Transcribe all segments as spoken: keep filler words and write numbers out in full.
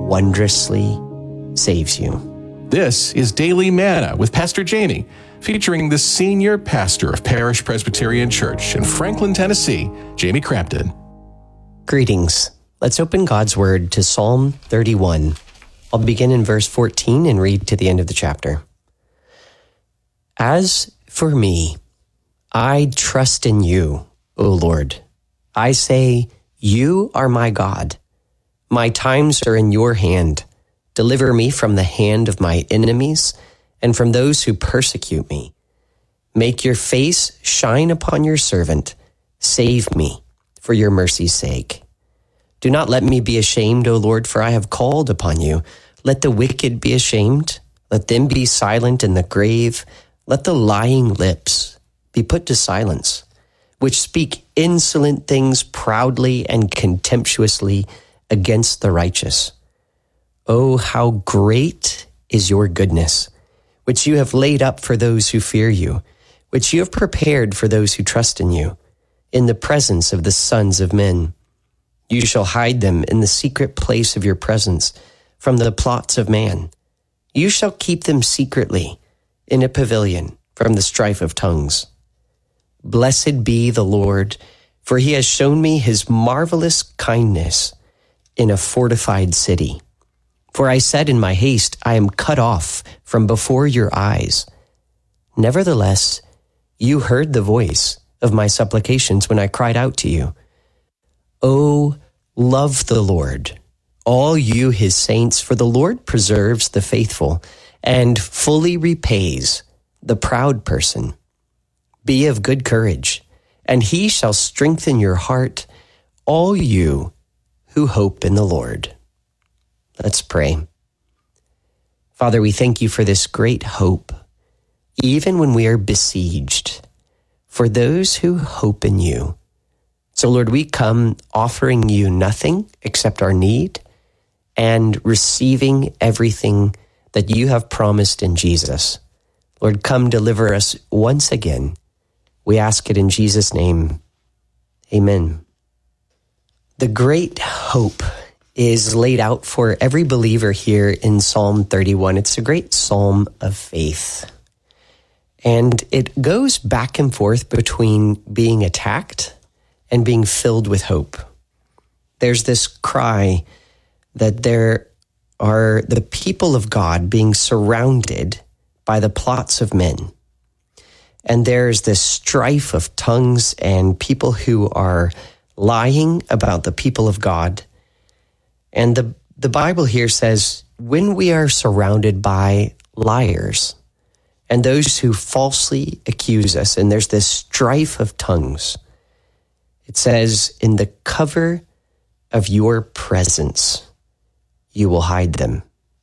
wondrously saves you. This is Daily Manna with Pastor Jamie, featuring the senior pastor of Parish Presbyterian Church in Franklin, Tennessee, Jamie Crampton. Greetings. Let's open God's Word to Psalm thirty-one. I'll begin in verse fourteen and read to the end of the chapter. As for me, I trust in you, O Lord. I say, you are my God. My times are in your hand. Deliver me from the hand of my enemies and from those who persecute me. Make your face shine upon your servant. Save me for your mercy's sake. Do not let me be ashamed, O Lord, for I have called upon you. Let the wicked be ashamed. Let them be silent in the grave. Let the lying lips be put to silence, which speak insolent things proudly and contemptuously against the righteous. Oh, how great is your goodness, which you have laid up for those who fear you, which you have prepared for those who trust in you, in the presence of the sons of men. You shall hide them in the secret place of your presence from the plots of man. You shall keep them secretly in a pavilion from the strife of tongues. Blessed be the Lord, for he has shown me his marvelous kindness in a fortified city. For I said in my haste, I am cut off from before your eyes. Nevertheless, you heard the voice of my supplications when I cried out to you. Oh, love the Lord, all you his saints, for the Lord preserves the faithful and fully repays the proud person. Be of good courage, and he shall strengthen your heart, all you who hope in the Lord. Let's pray. Father, we thank you for this great hope, even when we are besieged, for those who hope in you. So, Lord, we come offering you nothing except our need and receiving everything that you have promised in Jesus. Lord, come deliver us once again. We ask it in Jesus' name. Amen. The great hope is laid out for every believer here in Psalm thirty-one. It's a great psalm of faith. And it goes back and forth between being attacked and being filled with hope. There's this cry that there are the people of God being surrounded by the plots of men. And there's this strife of tongues and people who are lying about the people of God. And the, the Bible here says, when we are surrounded by liars and those who falsely accuse us, and there's this strife of tongues, it says, in the cover of your presence, you will hide them.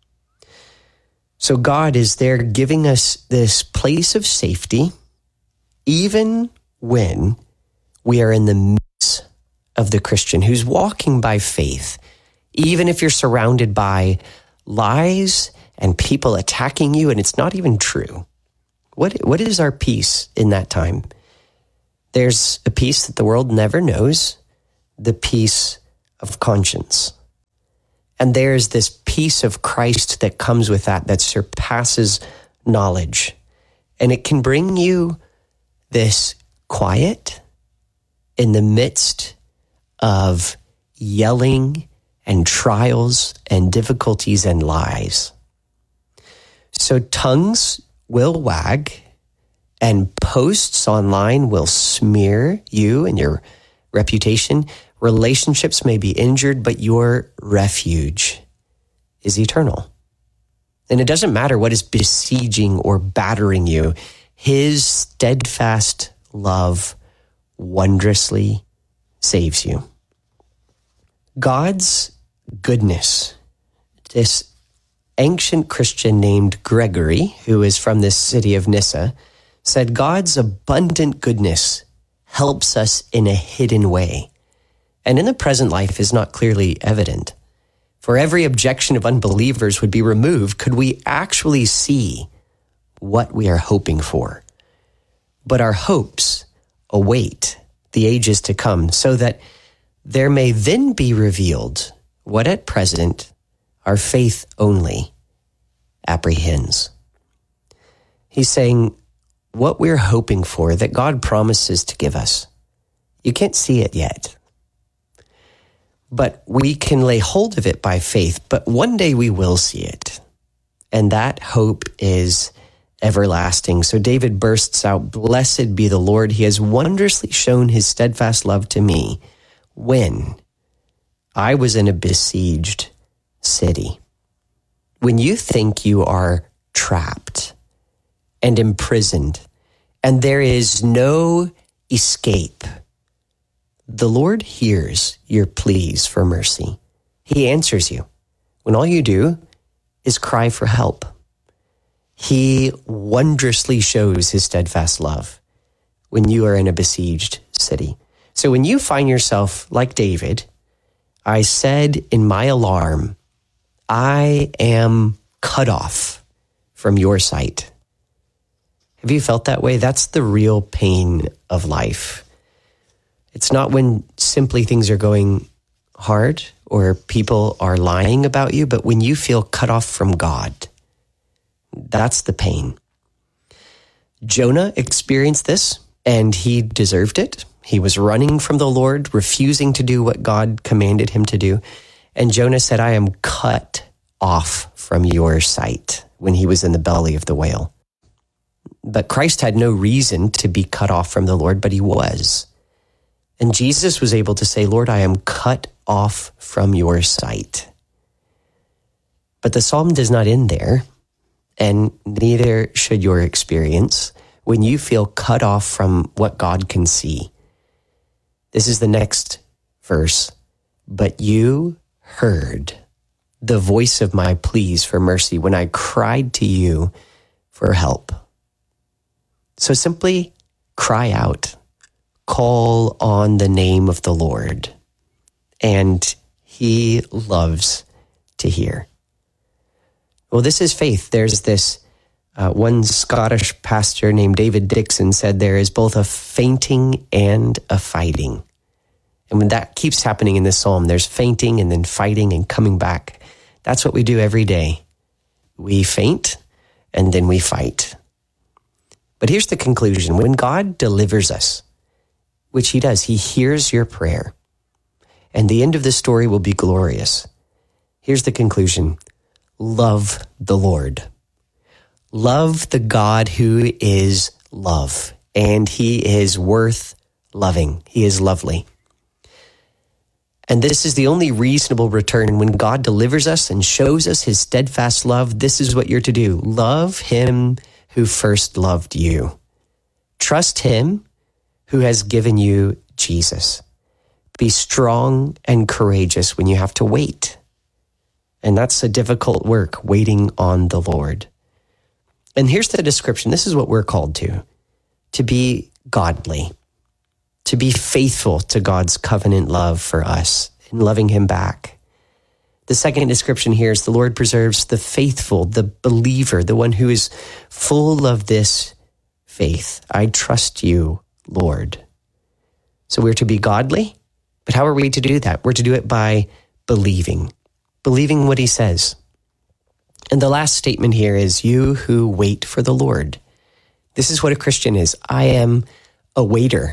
So God is there giving us this place of safety, even when we are in the midst of the Christian who's walking by faith. Even if you're surrounded by lies and people attacking you and it's not even true. What, what is our peace in that time? There's a peace that the world never knows, the peace of conscience. And there's this peace of Christ that comes with that, that surpasses knowledge. And it can bring you this quiet in the midst of yelling and trials and difficulties and lies. So tongues will wag and posts online will smear you and your reputation. Relationships may be injured, but your refuge is eternal. And it doesn't matter what is besieging or battering you. His steadfast love wondrously saves you. God's goodness. This ancient Christian named Gregory, who is from this city of Nyssa, said God's abundant goodness helps us in a hidden way, and in the present life is not clearly evident. For every objection of unbelievers would be removed could we actually see what we are hoping for. But our hopes await the ages to come, so that there may then be revealed what at present Our faith only apprehends. He's saying what we're hoping for, that God promises to give us, you can't see it yet. But we can lay hold of it by faith, but one day we will see it. And that hope is everlasting. So David bursts out, "Blessed be the Lord. He has wondrously shown his steadfast love to me when I was in a besieged city." When you think you are trapped and imprisoned and there is no escape, the Lord hears your pleas for mercy. He answers you when all you do is cry for help. He wondrously shows his steadfast love when you are in a besieged city. So when you find yourself like David, I said in my alarm, I am cut off from your sight. Have you felt that way? That's the real pain of life. It's not when simply things are going hard or people are lying about you, but when you feel cut off from God. That's the pain. Jonah experienced this, and he deserved it. He was running from the Lord, refusing to do what God commanded him to do. And Jonah said, I am cut off from your sight, when he was in the belly of the whale. But Christ had no reason to be cut off from the Lord, but he was. And Jesus was able to say, Lord, I am cut off from your sight. But the psalm does not end there, and neither should your experience when you feel cut off from what God can see. This is the next verse. But you heard the voice of my pleas for mercy when I cried to you for help. So simply cry out, call on the name of the Lord, and he loves to hear. Well, this is faith. There's this uh, one Scottish pastor named David Dixon said there is both a fainting and a fighting. And when that keeps happening in this psalm, there's fainting and then fighting and coming back. That's what we do every day. We faint and then we fight. But here's the conclusion. When God delivers us, which he does, he hears your prayer, and the end of the story will be glorious. Here's the conclusion. Love the Lord. Love the God who is love, and he is worth loving. He is lovely. And this is the only reasonable return. When God delivers us and shows us his steadfast love, this is what you're to do. Love him who first loved you. Trust him who has given you Jesus. Be strong and courageous when you have to wait. And that's a difficult work, waiting on the Lord. And here's the description. This is what we're called to. To be godly. To be faithful to God's covenant love for us and loving him back. The second description here is the Lord preserves the faithful, the believer, the one who is full of this faith. I trust you, Lord. So we're to be godly, but how are we to do that? We're to do it by believing, believing what he says. And the last statement here is, you who wait for the Lord. This is what a Christian is. I am a waiter.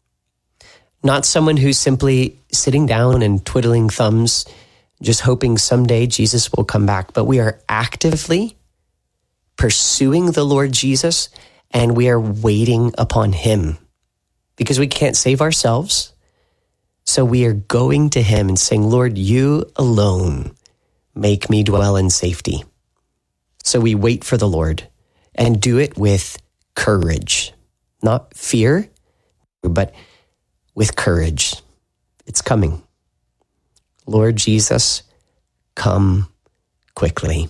Not someone who's simply sitting down and twiddling thumbs, just hoping someday Jesus will come back. But we are actively pursuing the Lord Jesus, and we are waiting upon him because we can't save ourselves. So we are going to him and saying, Lord, you alone make me dwell in safety. So we wait for the Lord and do it with courage, not fear, but with courage. It's coming. Lord Jesus, come quickly.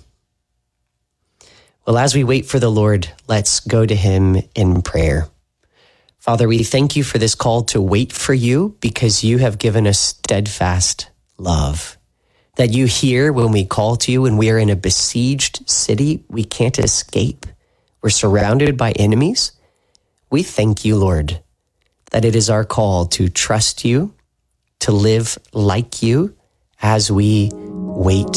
Well, as we wait for the Lord, let's go to him in prayer. Father, we thank you for this call to wait for you because you have given us steadfast love. That you hear when we call to you, when we are in a besieged city, we can't escape. We're surrounded by enemies. We thank you, Lord, that it is our call to trust you, to live like you as we wait